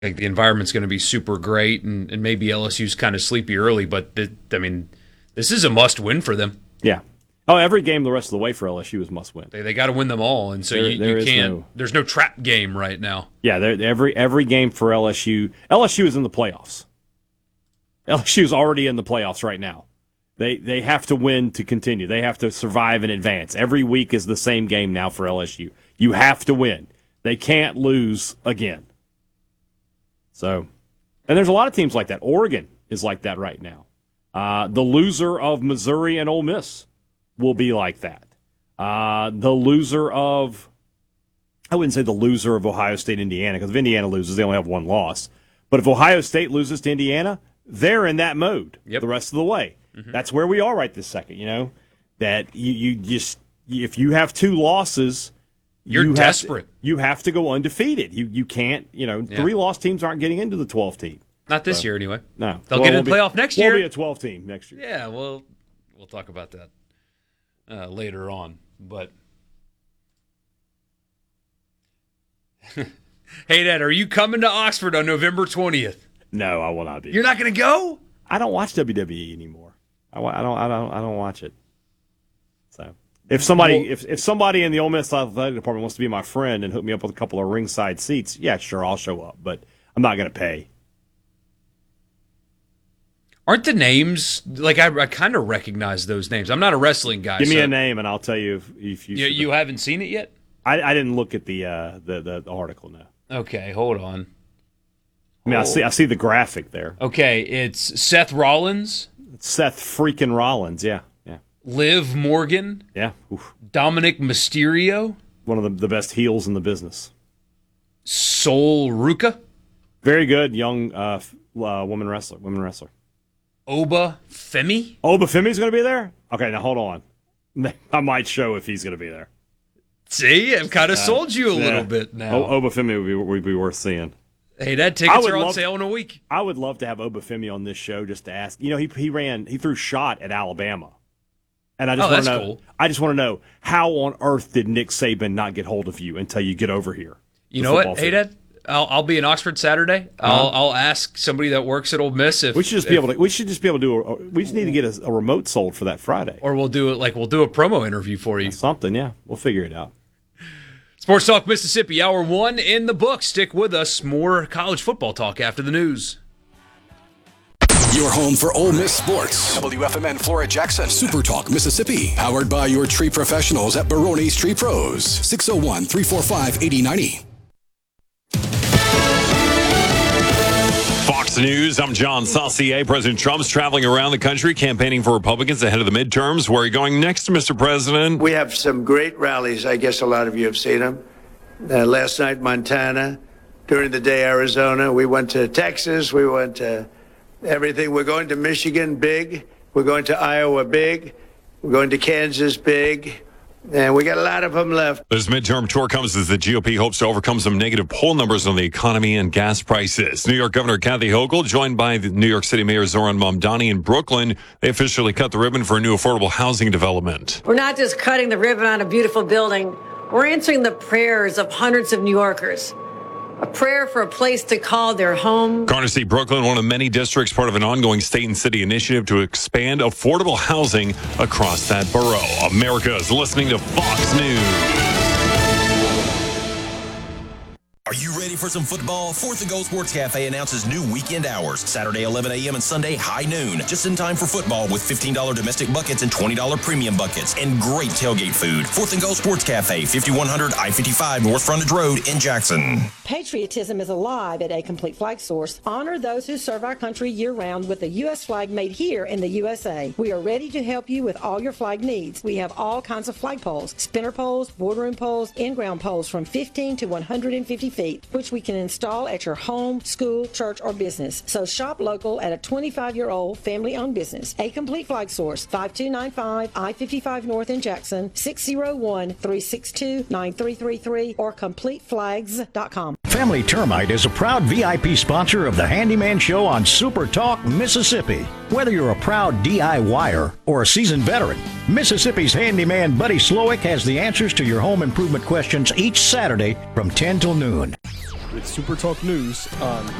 Like the environment's going to be super great, and maybe LSU's kind of sleepy early, but this is a must-win for them. Yeah. Oh, every game the rest of the way for LSU is must-win. They got to win them all, and so you can't. There's no trap game right now. Yeah, every game for LSU. LSU is in the playoffs. LSU's already in the playoffs right now. They have to win to continue. They have to survive and advance. Every week is the same game now for LSU. You have to win. They can't lose again. So, and there's a lot of teams like that. Oregon is like that right now. The loser of Missouri and Ole Miss will be like that. The loser of, I wouldn't say the loser of Ohio State, Indiana, because if Indiana loses, they only have one loss. But if Ohio State loses to Indiana, they're in that mode the rest of the way. Mm-hmm. That's where we are right this second, that you just, if you have two losses, you're desperate. You have to go undefeated. You can't, 3 loss teams aren't getting into the 12 team. Not this year anyway. No. They'll get in the playoff next year. We'll be a 12 team next year. Yeah, we'll talk about that later on. But hey, Dad, are you coming to Oxford on November 20th? No, I will not be. You're not going to go? I don't watch WWE anymore. I don't watch it. So if somebody in the Ole Miss athletic department wants to be my friend and hook me up with a couple of ringside seats, yeah, sure, I'll show up, but I'm not going to pay. Aren't the names like I kind of recognize those names? I'm not a wrestling guy. Give me a name and I'll tell you if you haven't seen it yet. I didn't look at the article. No. Okay, hold on. I mean, I see the graphic there. Okay, it's Seth Rollins. Seth freaking Rollins, yeah. Liv Morgan. Yeah. Oof. Dominic Mysterio. One of the best heels in the business. Sol Ruka. Very good young women wrestler. Oba Femi. Oba Femi's going to be there? Okay, now hold on. I might show if he's going to be there. See, I've kind of sold you a little bit now. Oba Femi would be worth seeing. Hey, that tickets are on sale in a week. I would love to have Oba Femi on this show just to ask. He threw shot at Alabama. And I just want to know. Cool. I just want to know, how on earth did Nick Saban not get hold of you until you get over here? You know what? Hey, Dad, I'll be in Oxford Saturday. I'll ask somebody that works at Ole Miss if we should just be able to do. We just need to get a remote sold for that Friday, or we'll do a promo interview for you. Something, yeah. We'll figure it out. Sports Talk Mississippi, Hour 1 in the books. Stick with us. More college football talk after the news. Your home for Ole Miss sports. WFMN Flora Jackson. Super Talk Mississippi. Powered by your tree professionals at Barone's Tree Pros. 601-345-8090. Fox News, I'm John Saucier. President Trump's traveling around the country campaigning for Republicans ahead of the midterms. Where are you going next, Mr. President? We have some great rallies. I guess a lot of you have seen them. Last night, Montana. During the day, Arizona. We went to Texas. We went to everything. We're going to Michigan, big. We're going to Iowa, big. We're going to Kansas, big. And we got a lot of them left. This midterm tour comes as the GOP hopes to overcome some negative poll numbers on the economy and gas prices. New York Governor Kathy Hochul, joined by the New York City Mayor Zohran Mamdani in Brooklyn, they officially cut the ribbon for a new affordable housing development. We're not just cutting the ribbon on a beautiful building. We're answering the prayers of hundreds of New Yorkers. A prayer for a place to call their home. Garner City, Brooklyn, one of many districts, part of an ongoing state and city initiative to expand affordable housing across that borough. America is listening to Fox News. Are you ready for some football? Fourth and Goal Sports Cafe announces new weekend hours. Saturday 11 a.m. and Sunday high noon. Just in time for football with $15 domestic buckets and $20 premium buckets and great tailgate food. Fourth and Goal Sports Cafe, 5100 I-55 North Frontage Road in Jackson. Patriotism is alive at A Complete Flag Source. Honor those who serve our country year-round with a U.S. flag made here in the USA. We are ready to help you with all your flag needs. We have all kinds of flag poles, spinner poles, boardroom poles, in-ground poles from 15 to 150 feet, which we can install at your home, school, church, or business. So shop local at a 25-year-old family-owned business. A Complete Flag Source, 5295 I-55 North in Jackson, 601-362-9333, or CompleteFlags.com. Family Termite is a proud VIP sponsor of the Handyman Show on Super Talk Mississippi. Whether you're a proud DIYer or a seasoned veteran, Mississippi's handyman Buddy Slowick has the answers to your home improvement questions each Saturday from 10 till noon. It's Super Talk News on